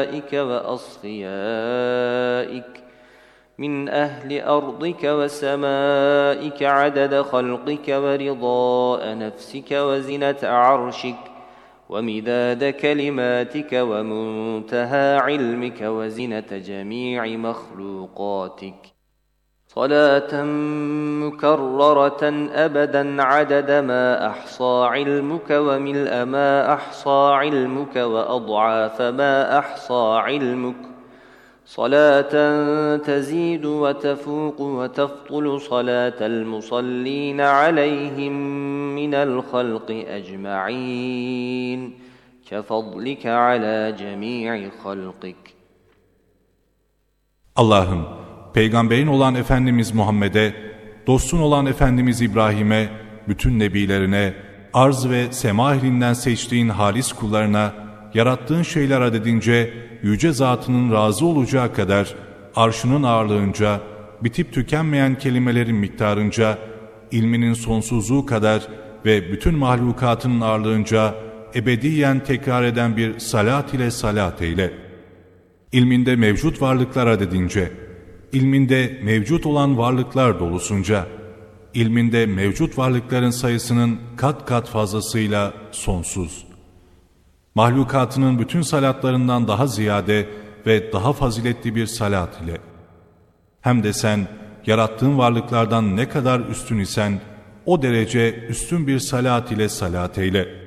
وأصفيائك من أهل أرضك وسمائك عدد خلقك ورضاء نفسك وزنة عرشك ومداد كلماتك ومنتهى علمك وزنة جميع مخلوقاتك صلاة مكررة أبدا عدد ما أحصى علمك وملء ما أحصى علمك وأضعاف ما أحصى علمك صلاة تزيد وتفوق وتفضل صلاة المصلين عليهم من الخلق أجمعين كفضلك على جميع خلقك. Allah'ım, peygamberin olan Efendimiz Muhammed'e, dostun olan Efendimiz İbrahim'e, bütün nebilerine, arz ve sema ehlinden seçtiğin halis kullarına, yarattığın şeyler adedince, yüce zatının razı olacağı kadar, arşının ağırlığınca, bitip tükenmeyen kelimelerin miktarınca, ilminin sonsuzluğu kadar ve bütün mahlukatının ağırlığınca, ebediyen tekrar eden bir salat ile salat eyle. İlminde mevcut varlıklar adedince, ilminde mevcut olan varlıklar dolusunca, ilminde mevcut varlıkların sayısının kat kat fazlasıyla sonsuz. Mahlukatının bütün salatlarından daha ziyade ve daha faziletli bir salat ile. Hem de sen, yarattığın varlıklardan ne kadar üstün isen, o derece üstün bir salat ile salat eyle.